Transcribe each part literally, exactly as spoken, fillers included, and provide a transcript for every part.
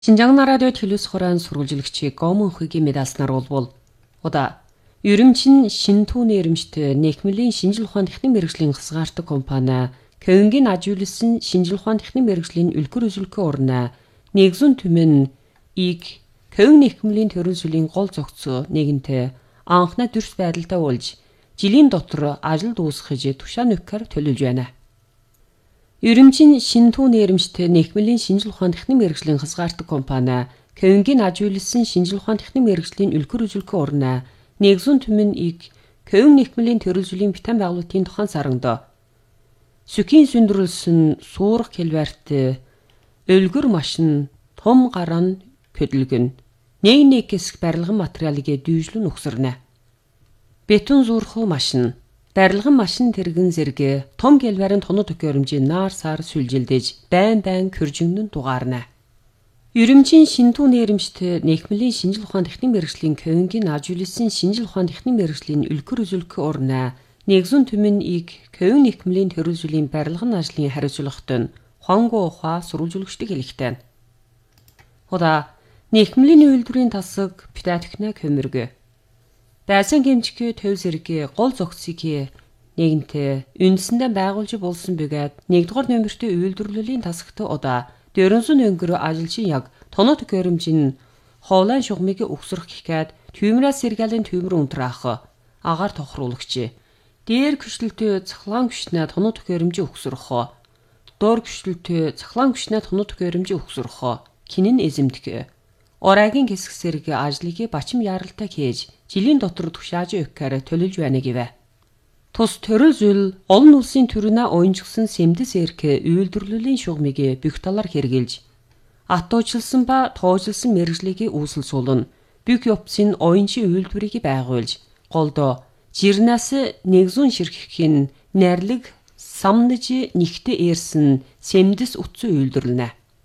Шинжаан радио телевиз хураан сурвалжлагчийг Гомонхигийн медалснаар болбол удаа ерөмчин шин түүний эрэмжт нийгмийн шинжил ухаан техник мэргэжлийн хасгаартай компани Кёнгийн ажиулсан шинжил ухаан техник мэргэжлийн үлгэр үзүүлэхээ урнаа нэгэн түмэн ийг Кён нийгмийн төрөлжлийн гол зохицоо нэгэнтээ анхны дүрс байдалтай уулж жилийн дотор ажил дуусгахж тушаа нөхөр төлөвлөж байна. Ерөмчин шин түүний эрэмжт нийгмийн шинжил ухаан техник мэргэжлийн хасгаартай компани Кёнгийн ажиулсан шинжил ухаан техник мэргэжлийн үлгэр үзүүлэхээ урнаа нэгэн түмэн ийг Кён нийгмийн төрөлжлийн битэн байгуулалтын тухайн саранд сүхийн сүндрүүлсэн суурах кэлберт өлгөр машин том гаран хөдөлгөн нэг нэг хэсэг барилгын материалыг дүүжлэн өгсөрнэ. Бетон зурхуу машин барилгын машин тэргэн зэрэг том гэлбарын тоног төхөөрөмжийн наар сар сүлжилдэж байн байн хөржигнөн дугаарна. Ерөмчин шин түүний эрэмжт нийгмийн шинжил ухаан техник мэргэжлийн Кёнгийн ажиулсан шинжил ухаан техник мэргэжлийн үлгэр үзүүлэхээ урнаа нэгэн түмэн ийг Кён нийгмийн төрөлжлийн барилгын ажлын хариуцлагт нь Хуанго ухаа сурвалжуулагчдыг хэлэхтэй. Удаа нийгмийн үйлдвэрийн тасаг питатхна көмөргө Дайсан гэмжиг төв зэрэг гол зохицыг нэгэнтээ үндсэндээ байгуулж болсон бөгөөд нэгдүгээр номертой үйлдвэрлэлийн тасагт удаа дөрөнсөн өнгөрөө ажилчин яг тоног төхөөрөмжийн хоолойн шугамыг өгсөрөх гэхэд түймрээс сэргалийн түймэр унтраах агаар тохируулагч дээр күшлэлтэй цахлаан күшнээ тоног төхөөрөмжийн өгсөрөх доор күшлэлтэй цахлаан күшнээ тоног төхөөрөмжийн өгсөрөх кинэн эзэмдэх Орайгийн хэсэг сэрэг ажлыг бачим яралтай хийж жилийн дотор тушааж өгөхөөр төлөвлөж байна гэвэ. Тус төрөл зүйл олон улсын төрөнө уянжсан сэмдэс эрх үйлдвэрлэлийн шугамыг бүх талаар хэрэгжилж атуучилсан ба тоожилсан мэргэжлийг үүсэл суулна. Бүх явцын уянжийн үйлдвэрийг байгуулж голдоо жирнаас нэгзүүн ширхэхийн найрлаг самнаж нэгтээ eerсэн сэмдэс утсан үйлдвэрлэнэ.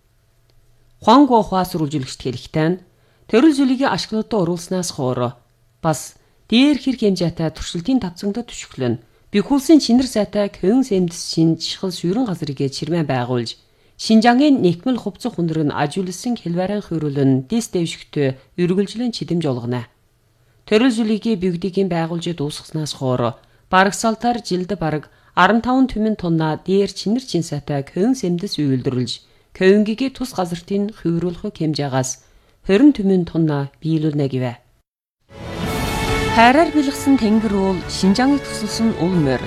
Хуанго ухаа сурвалжуулагчд хэлэхдээ төрөл зүйлийг ашиглалтад оруулснаас хойш бас дээр хэрэг хэмжээтэй туршилтын тавцангад түшиглэн бихүүлсэн чинэр сайтай Кён сэмдэс шинжихэл шүрэн газрыг чирмэн байгуулж Шинжаангийн нийгмэл хувцас хүндрэг нь ажиулсан хэлбэрийн хөрөлн дэс дэвшигтэй үргэлжлэн чидэмж олгоно. Төрөл зүйлийг бигдгийн байгуулж дуусгаснаас хойш барагсаалтаар жилд бараг арван таван түмэн тонна дээр чинэр чин сайтай Кён сэмдэс үйлдвэрлэж Кёнгийн тус газартын хөврүүлэх хэмжээгээс хорин түмэн тонна биелүүлнэ гэвэ. Хайраар бэлгсэн тэнгэр уул Шинжааныг тусалсан улмөр.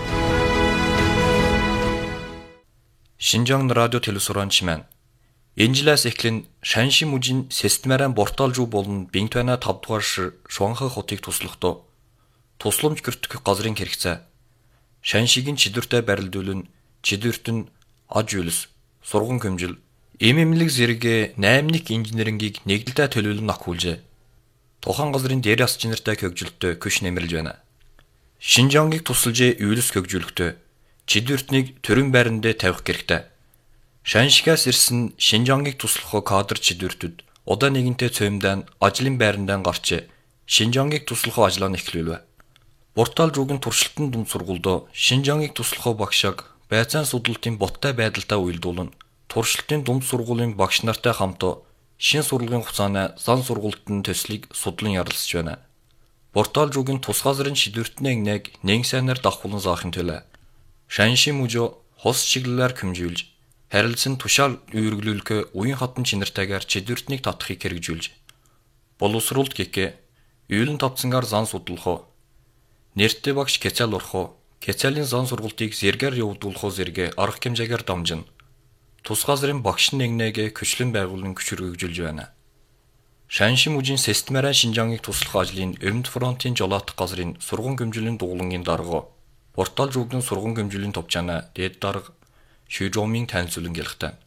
Шинжаан радио телевизорын маань энэ жилээс эхлэн Шанши мужийн системаран порталжуу болон Бинтвана тавд дугаар Шуанхэ хотыг туслахдаа тусламж гэртэх газрын хэрэгцээ Шаншигийн чидвэртэй барилдуулан чидвэрт нь аж үйлс сурган хөмжил эмэмлэг зэрэг наймник инженерингийг нэгдэлтэй төлөвлөн ахуулжээ. Тухайн газрын дээр ас чинэртэй хөгжилтөй күш нэмэрлж байна. Шинжаангийг тусалж үйлс хөгжүүлэхдээ чидвэртнийг төрийн байрандаа тавих хэрэгтэй. Шаншигаас ирсэн Шинжаангийг туслах кадр чидвэртүүд удаа нэгэнтээ цөмдөө ажлын байрандаа гарч Шинжаангийг туслах ажлаа эхлүүлв. Портал жуугийн туршилтын дунд сургуульд Шинжаангийг туслах багшааг байцаан судалтын боттой байдалтай уялдуулна. Туршилтын дунд сургуулийн багш нартай хамт шин сургуулийн хугацааны зан сургуультын төслийг судлан ярилцж байна. Портал жуугийн тус газрын шидвэртний нэг нэг сайнаар давхуулан заахын төлөө Шанши мужо хос чиглэлээр хэмжүүлж харилцан тушаал үүрглүүлэх уян хатан чинэртэйгээр чидвэртнийг татахыг хэрэгжүүлж боловсруулалт гэхээ үйлэн тавцангаар зан судлах нэртэй багш кецал урах кецалийн зан сургалтыг зэргээр явуулах зэрэг арга хэмжээгээр дамжина. Тус газрын багш нэгнэгээ көчлөн байгуулан хүчрхэгжүүлж байна. Шанши мужийн системаран Шинжаангийг туслах ажлын Өмнөд фронтын жолоодох газрын сурган гэмжлийн дуулангийн дарга портал жуугийн сурган гэмжлийн товчаана дээд дарга Шүжомын танилцуулан гэлхтэн.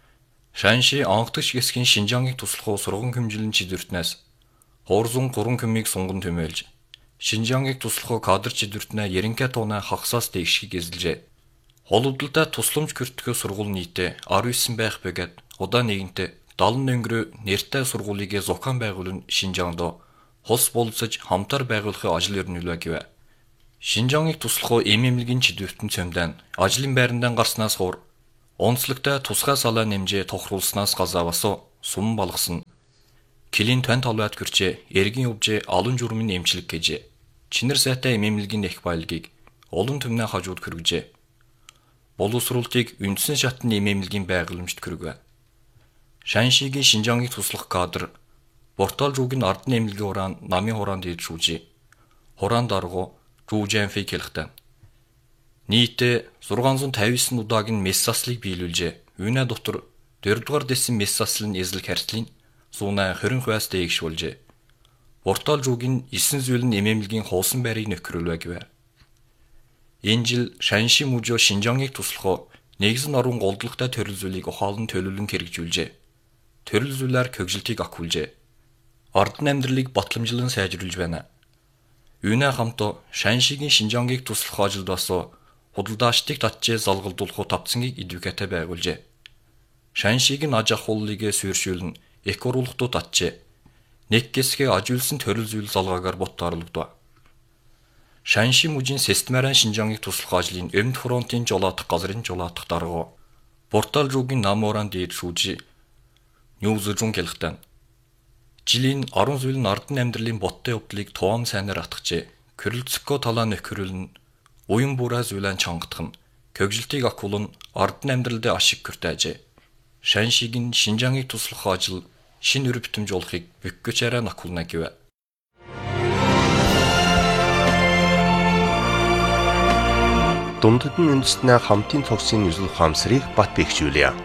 Шанши анхдагч хэсгийн Шинжаангийг туслах сурган гэмжлийн чидвэртнээс хуурзун гурван көмийг сунган төмөөлж Шинжаангийг туслах кадр чидвэртнээ яринкэ тууна хагасаас дээгшгийг эзэлжээ. Холбогдлолтой тусламж гэртэх сургууль нийтээ арван девять байх бөгөөд удаа нэгэнтээ далан өнгөрөө нэртэй сургуулийг зохион байгуулан Шинжаанд хос болцож хамтар байгуулахын ажил өрнүүлвэ гэвэ. Шинжаангийг туслах эмэмлэгийн чидвэртэн цөмдөө ажлын байрандаа гарснаас хойш онцлогтой тусгай салаа нэмжээ тохируулснаас газавас сум балгасан. Килийн тань толбайд гэрчээ эргийн өвжээ алан журмын эмчлэг гэжээ. Чинэр сайтай эмэмлэгийн их баялагийг олон түмнээ хажууд хөргөжээ. Боловсруулалтыг үндсэн шатны эмэмлэгийн байгууламжт хөргөв. Шаншигийн Шинжааныг туслах кадр Бортал жуугийн ардны эмнэлгийн хураан намын хураанд иж шүүжээ. Хураан даргу жуужэнфиг хэлэхтэн. Нийтээ зургаан зуун тавьж девять удаагийн мессаслыг биелүүлжээ. Үүнэ дотор дөрөвдүгээр дэсэн мессаслын эзлэг харьцлын зуунаа хорин хваас дээгшүүлжээ. Бортал жуугийн эсэн зүйл нь эмэмлэгийн хуусан байрыг нөхрөлвэ гэвэ. Энэ жил Шанши мужо Шинжааныг туслах нэгэн орон голдлагтай төрөл зүйлийг ухаалан төлөвлөн хэрэгжүүлжээ. Төрөл зүйлээр хөгжилтийг агуулжээ. Ардны амьдралыг батламжлан сайжруулж байна. Үүнэ хамт Шаншигийн Шинжааныг туслах ажилд бас худалдаачдыг татжээ залгалдуулах тавцангийг эдвокатаа байгуулжээ. Шаншигийн аж ахуйлыг суурьшуулн эк оруулалтууд татжээ. Нэг хэсгээ ажиулсан төрөл зүйл залгаагаар боттоорлогдов. Шанши мужийн системаран Шинжааныг туслах ажлын Өмнөд фронтын жолоодох газрын жолоодох дарга Бортал жуугийн намууран дээр шүүжи Ньюзжун гэлхтэн. Жилийн орон зүйлн ардны амьдралын боттой явдлыг тоом сайнаар атгачээ. Körөлцөккө талаа нөхрөлн уян бураа зүйлэн чангадах нь хөгжилтийг агуулн ардны амьдралд ашиг хүртээжээ. Шаншигийн Шинжааныг туслах ажил шин өр бүтэмж болохыг бөхгөчээрээ агуулна гэв. Дундадны үндэстнээ хамтын цогцын үзэл ухаамсарыг бат бэхжүүлье.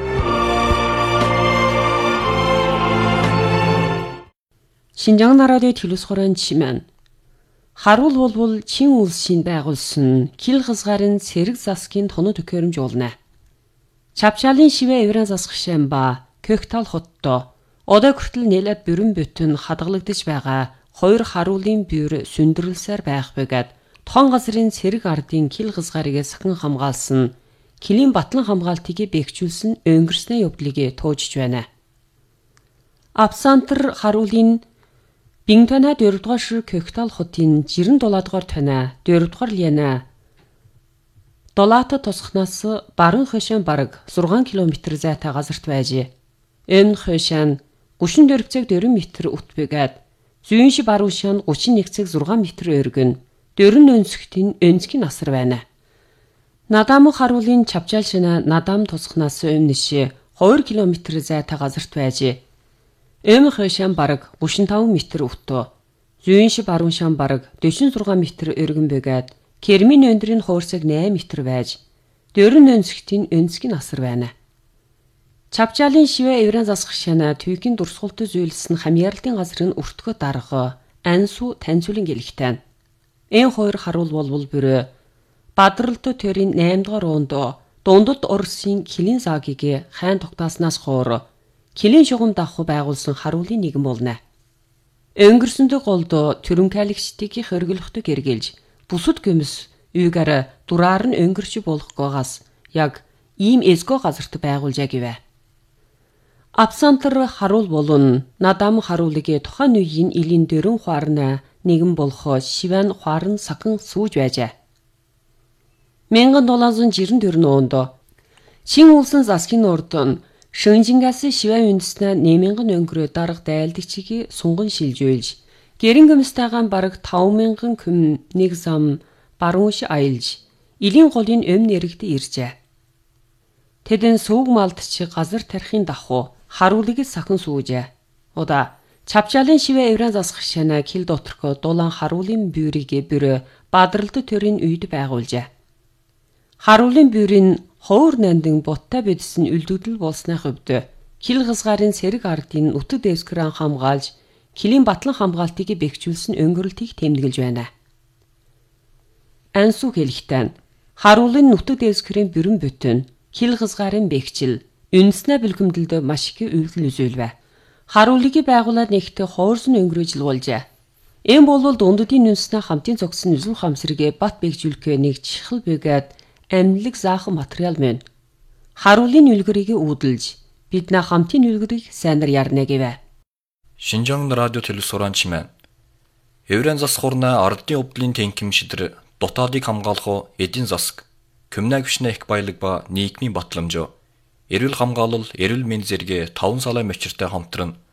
Шинжаан радио телевиз хорон чимэн харуул болбол чин улсын байгуулсан кил хызгарын сэрэг засгийн тонод төхөөрөмж уулна. Чавчаалын шивэ эврэн засах шамба Көктал хотто одоо хүртэл нэлээд бүрэн бүтэн хадгалагдаж байгаа хоёр харуулын бюр сүндэрлсээр байх бөгөөд тоон газрын сэрэг ардын кил хызгарыг сахин хамгаалсан килийн батлан хамгаалтыг бэхжүүлсэн өнгөрснөө явдлыг туужж байна. Абсантер харуулын Бинтона дөрөвдүгээр шир Көктал хотын жирэн дулаадгаар тонаа дөрөвдүгээр лиана Долаата тусахнаас баруун хойшин бараг зургаан километр зайтай газарт байжээ. Өмнө хойшин гүшин дөрвцэг дөрвөн метр ут бэгээд зүүн ши баруун шин гучин нэг цэг зургаан метр өргөн дөрвөн өнцгтийн өнцгийн насар байна. Надам харуулын Чавчаал шинэ Надам тусахнаас өмнө ши хоёр километр зайтай газарт байжээ. Өмнө хойшин бараг гучин таван метр утуу. Зүүн ши баруун шин бараг дөрвөн зургаан метр өргөн бэгээд Кермийн өндрийн хуурсаг найман метр байж дөрвөн өнцгтийн өнцгийн насар байна. Чавчаалын шивэ эврэн засах шана түйгийн дурсгалт зүйлсэн хамьяарлын газрын өртгөө дарга Ансу танцуулын гэлхтэн. Энэ хоёр харуул болбол бүрэ Бадралт төрийн найман дугаар уунд дундад Оросын Килин саагийг хайн тогтааснаас хойш Килин шугам давхуу байгуулсан харуулын нэгэн болно. Өнгөрсөндөө голд төрөнкалагчдыг хөргөлөхдөг эргэлж бусад гүмс үйгээр дураар нь өнгөрч болохгоогаас яг ийм эзгөө газарт байгуулжаа гэвэ. Абсантер харуул болон Надам харуулыг тухайн үеийн илийн дөрөн хуарна нэгэн болох шивэн хуарн сакан сүүж байжээ. 천칠 구십사년 онд чин улсын засгийн урд Шөнжингаас шивэн үндэснэ нэмэнгэн өнгөрөө дарга дайлдагчийг сунган шилжүүлж гэрэн гэмстайгаан бараг таван мянган күм нэг зам баруун ш аялж илийн голын өмнө эрэгдэ иржээ. Тэдэн сүүг малдч газар тарихын давхуу харуулыг сахан сүүжээ. Удаа Чавчаалын шивэ эврэн засах шана кил доторко дулаан харуулын бюрийг бүрэ Бадралт төрийн үйд байгуулжээ. Харуулын бюрийн ховор нандин боттой бидсэн үлдэгдэл болсны хувьд кил хызгарын сэрэг ардын утга дэвсгэрэн хамгаалж Килийн батлан хамгаалтыг бэхжүүлсэн өнгөрөлтийг тэмдэглэж байна. Ансу хэлэхдээ харуулын нутаг дэвсгэрийн бүрэн бүтэн кил хызгарын бэхжил үндэснэ бэлгэмдэлд маш их үйлдэл үзүүлвэ. Харуулыг байгуулад нэгт хоорсон өнгөрөөж луулжээ. Энэ бол дунддын үндэснэ хамтын цогсон үзэл хамсрыг бат бэхжүүлэхээ нэг чихэл бэгээд амьдлаг заахан материал мөн. Харуулын үлгэрийг үүдэлж бид на хамтын үлгэрийг сайнар ярна гэвэ. Шинжаан радио телевиз суран чимэн. Эврэн засах хурна ардын өвдлийн тэнхим шидэр дотоодыг хамгаалах эдийн засаг, коммуникашны их баялаг ба нийгмийн батламж, эрүүл хамгаалал, эрүүл мэнд зэрэг таван салай мөчөртэй хамтран